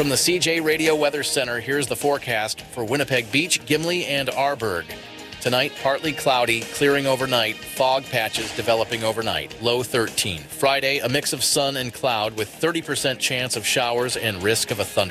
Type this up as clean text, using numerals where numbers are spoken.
From the CJ Radio Weather Center, here's the forecast for Winnipeg Beach, Gimli, and Arborg. Tonight, partly cloudy, clearing overnight, fog patches developing overnight, low 13. Friday, a mix of sun and cloud with 30% chance of showers and risk of a thunderstorm.